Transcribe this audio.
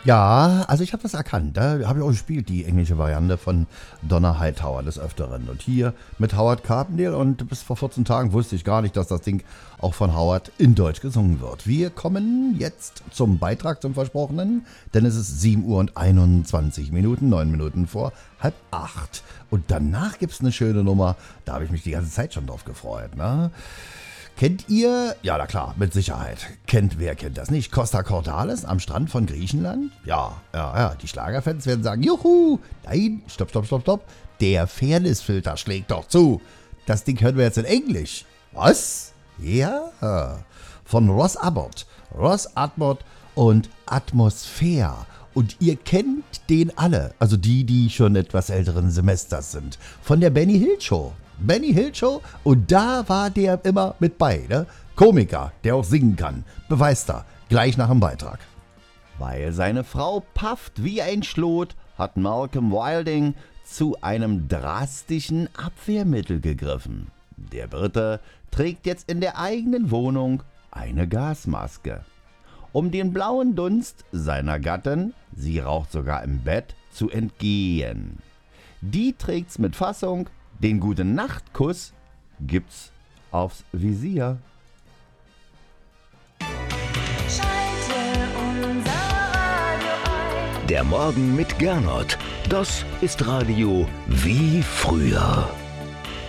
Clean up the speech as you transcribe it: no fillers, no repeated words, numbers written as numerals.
Ja, also ich habe das erkannt. Da habe ich auch gespielt, die englische Variante von Donna Hightower des Öfteren. Und hier mit Howard Carpendale und bis vor 14 Tagen wusste ich gar nicht, dass das Ding auch von Howard in Deutsch gesungen wird. Wir kommen jetzt zum Beitrag, zum Versprochenen, denn es ist 7 Uhr und 21 Minuten, 9 Minuten vor halb 8. Und danach gibt es eine schöne Nummer, da habe ich mich die ganze Zeit schon drauf gefreut, ne? Kennt ihr, ja na klar, mit Sicherheit, wer kennt das nicht, Costa Cordalis am Strand von Griechenland? Ja, die Schlagerfans werden sagen, juhu, nein, stopp, der Fairnessfilter schlägt doch zu. Das Ding hören wir jetzt in Englisch. Was? Ja, von Ross Abbott und Atmosphäre. Und ihr kennt den alle, also die schon etwas älteren Semesters sind, von der Benny Hill Show. Und da war der immer mit bei, ne? Komiker, der auch singen kann. Beweist er, gleich nach dem Beitrag. Weil seine Frau pafft wie ein Schlot, hat Malcolm Wilding zu einem drastischen Abwehrmittel gegriffen. Der Brite trägt jetzt in der eigenen Wohnung eine Gasmaske. Um den blauen Dunst seiner Gattin, sie raucht sogar im Bett, zu entgehen. Die trägt's mit Fassung. Den Gute-Nacht-Kuss gibt's aufs Visier. Schalte unser Radio ein. Der Morgen mit Gernot, das ist Radio wie früher.